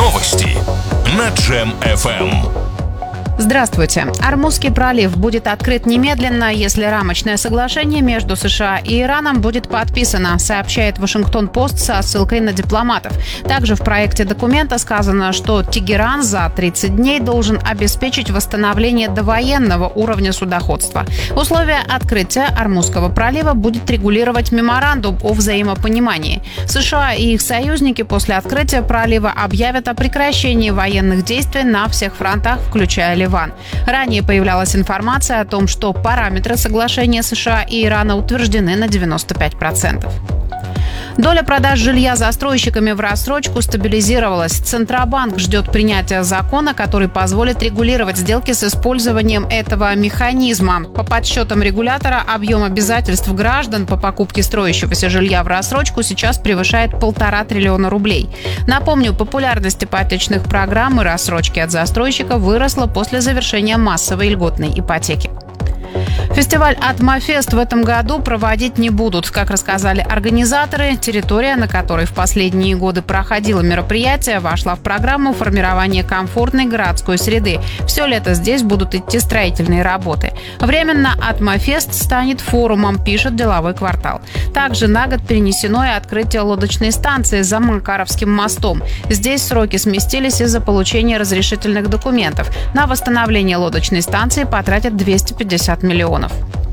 Новости на Джем FM. Здравствуйте. Ормузский пролив будет открыт немедленно, если рамочное соглашение между США и Ираном будет подписано, сообщает Вашингтон-Пост со ссылкой на дипломатов. Также в проекте документа сказано, что Тегеран за 30 дней должен обеспечить восстановление довоенного уровня судоходства. Условия открытия Ормузского пролива будет регулировать меморандум о взаимопонимании. США и их союзники после открытия пролива объявят о прекращении военных действий на всех фронтах, включая Ливан. Ранее появлялась информация о том, что параметры соглашения США и Ирана утверждены на 95%. Доля продаж жилья застройщиками в рассрочку стабилизировалась. Центробанк ждет принятия закона, который позволит регулировать сделки с использованием этого механизма. По подсчетам регулятора, объем обязательств граждан по покупке строящегося жилья в рассрочку сейчас превышает 1,5 триллиона рублей. Напомню, популярность ипотечных программ и рассрочки от застройщика выросла после завершения массовой льготной ипотеки. Фестиваль «Атмофест» в этом году проводить не будут. Как рассказали организаторы, территория, на которой в последние годы проходило мероприятие, вошла в программу формирования комфортной городской среды. Все лето здесь будут идти строительные работы. Временно «Атмофест» станет форумом, пишет «Деловой квартал». Также на год перенесено и открытие лодочной станции за Макаровским мостом. Здесь сроки сместились из-за получения разрешительных документов. На восстановление лодочной станции потратят 250 миллионов.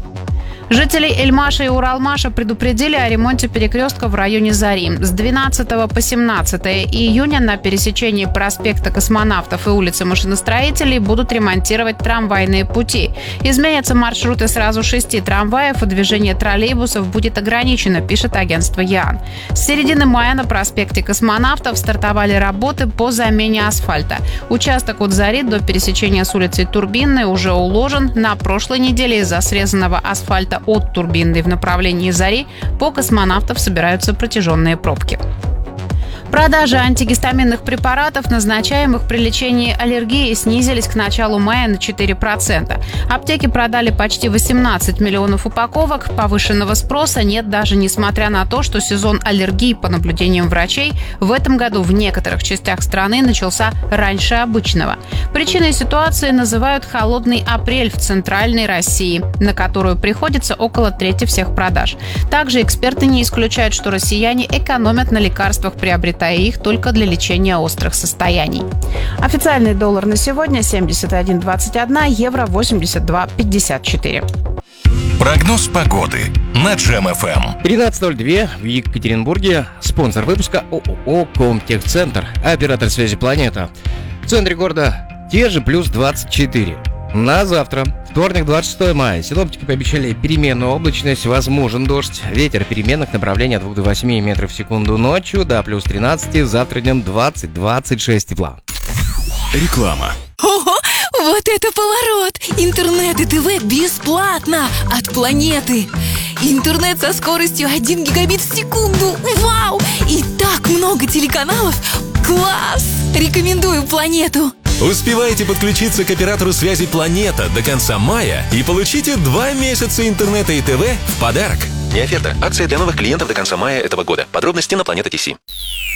Жителей Эльмаша и Уралмаша предупредили о ремонте перекрестка в районе Зари. С 12 по 17 июня на пересечении проспекта Космонавтов и улицы Машиностроителей будут ремонтировать трамвайные пути. Изменятся маршруты сразу 6 трамваев, и движение троллейбусов будет ограничено, пишет агентство ЯН. С середины мая на проспекте Космонавтов стартовали работы по замене асфальта. Участок от Зари до пересечения с улицей Турбинной уже уложен. На прошлой неделе из-за срезанного асфальта от Турбинной в направлении Зари по Космонавтов собираются протяженные пробки. Продажи антигистаминных препаратов, назначаемых при лечении аллергии, снизились к началу мая на 4%. Аптеки продали почти 18 миллионов упаковок. Повышенного спроса нет даже несмотря на то, что сезон аллергии, по наблюдениям врачей, в этом году в некоторых частях страны начался раньше обычного. Причиной ситуации называют холодный апрель в центральной России, на которую приходится около трети всех продаж. Также эксперты не исключают, что россияне экономят на лекарствах, приобретая их только для лечения острых состояний. Официальный доллар на сегодня 71.21, евро 82.54. Прогноз погоды на Джем FM. 13:02 в Екатеринбурге. Спонсор выпуска ООО «Комтехцентр». Оператор связи «Планета». В центре города те же плюс 24. На завтра, вторник, 26 мая, синоптики пообещали переменную облачность, возможен дождь. Ветер переменных направлений от 2 до 8 метров в секунду ночью, до плюс 13, завтра днем 20-26 тепла. Реклама. Ого, вот это поворот! Интернет и ТВ бесплатно от Планеты. Интернет со скоростью 1 гигабит в секунду. Вау! И так много телеканалов. Класс! Рекомендую Планету. Успевайте подключиться к оператору связи «Планета» до конца мая и получите 2 месяца интернета и ТВ в подарок. Не оферта. Акция для новых клиентов до конца мая этого года. Подробности на Планета.ТС.